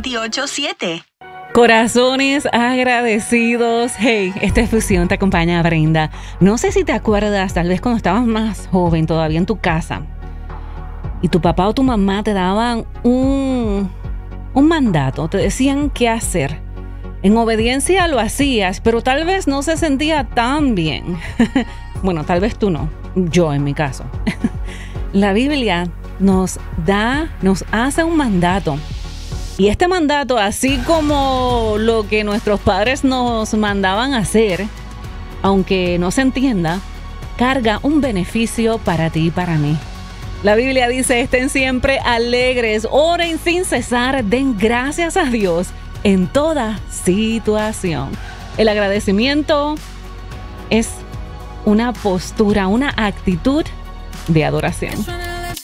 287. Corazones agradecidos. Hey, esta fusión te acompaña, Brenda. No sé si te acuerdas, tal vez cuando estabas más joven, todavía en tu casa, y tu papá o tu mamá te daban un mandato, te decían qué hacer. En obediencia lo hacías, pero tal vez no se sentía tan bien. Bueno, tal vez tú no, yo en mi caso. La Biblia nos hace un mandato. Y este mandato, así como lo que nuestros padres nos mandaban hacer, aunque no se entienda, carga un beneficio para ti y para mí. La Biblia dice: estén siempre alegres, oren sin cesar, den gracias a Dios en toda situación. El agradecimiento es una postura, una actitud de adoración.